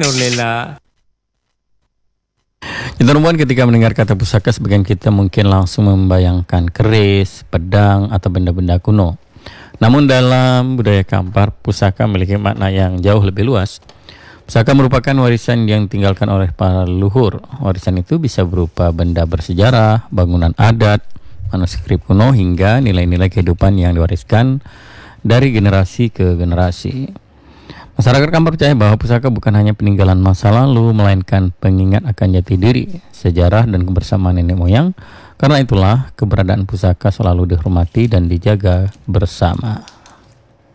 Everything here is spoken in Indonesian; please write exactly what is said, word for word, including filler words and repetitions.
Nulela. Teman-teman, ketika mendengar kata pusaka, sebagian kita mungkin langsung membayangkan keris, pedang, atau benda-benda kuno. Namun dalam budaya Kampar, pusaka memiliki makna yang jauh lebih luas. Pusaka merupakan warisan yang ditinggalkan oleh para leluhur. Warisan itu bisa berupa benda bersejarah, bangunan adat, manuskrip kuno, hingga nilai-nilai kehidupan yang diwariskan dari generasi ke generasi. Masyarakat Kampar percaya bahwa pusaka bukan hanya peninggalan masa lalu, melainkan pengingat akan jati diri, sejarah, dan kebersamaan nenek moyang. Karena itulah keberadaan pusaka selalu dihormati dan dijaga bersama.